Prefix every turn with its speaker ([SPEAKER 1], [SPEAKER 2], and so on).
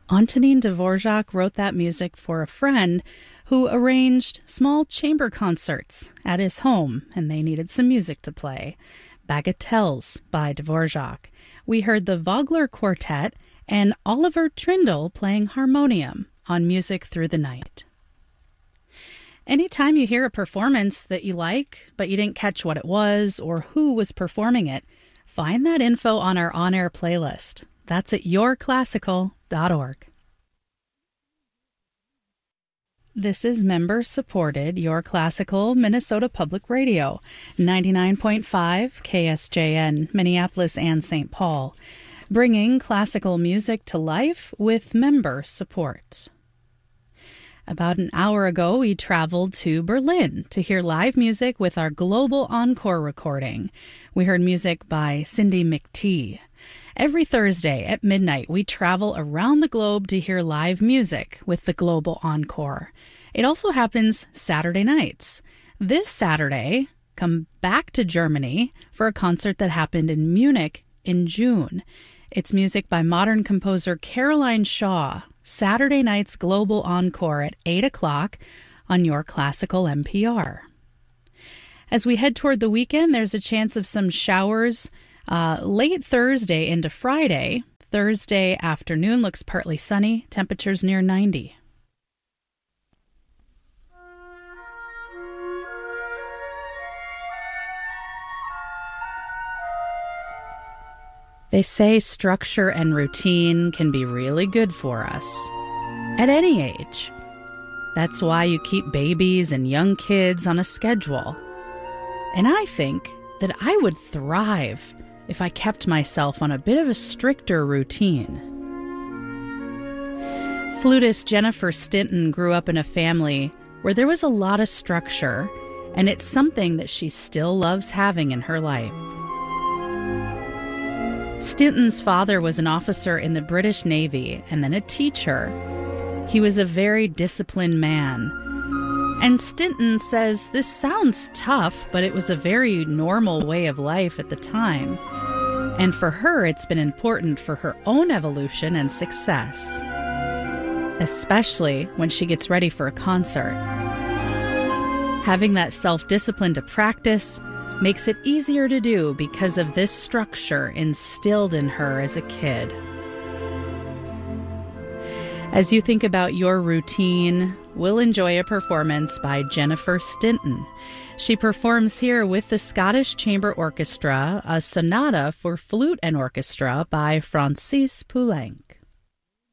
[SPEAKER 1] Antonin Dvorak wrote that music for a friend who arranged small chamber concerts at his home, and they needed some music to play. Bagatelles by Dvorak. We heard the Vogler Quartet and Oliver Trindle playing harmonium on Music Through the Night. Anytime you hear a performance that you like, but you didn't catch what it was or who was performing it, find that info on our on-air playlist. That's at yourclassical.org. This is member-supported Your Classical Minnesota Public Radio, 99.5 KSJN, Minneapolis and St. Paul, bringing classical music to life with member support. About an hour ago, we traveled to Berlin to hear live music with our Global Encore recording. We heard music by Cindy McTee. Every Thursday at midnight, we travel around the globe to hear live music with the Global Encore. It also happens Saturday nights. This Saturday, come back to Germany for a concert that happened in Munich in June. It's music by modern composer Caroline Shaw. Saturday night's Global Encore at 8 o'clock on Your Classical NPR. As we head toward the weekend, there's a chance of some showers late Thursday into Friday. Thursday afternoon looks partly sunny, temperatures near 90. They say structure and routine can be really good for us at any age. That's why you keep babies and young kids on a schedule. And I think that I would thrive if I kept myself on a bit of a stricter routine. Flutist Jennifer Stinton grew up in a family where there was a lot of structure, and it's something that she still loves having in her life. Stinton's father was an officer in the British Navy and then a teacher. He was a very disciplined man. And Stinton says this sounds tough, but it was a very normal way of life at the time. And for her, it's been important for her own evolution and success, especially when she gets ready for a concert. Having that self-discipline to practice makes it easier to do because of this structure instilled in her as a kid. As you think about your routine, we'll enjoy a performance by Jennifer Stinton. She performs here with the Scottish Chamber Orchestra, a sonata for flute and orchestra by Francis Poulenc.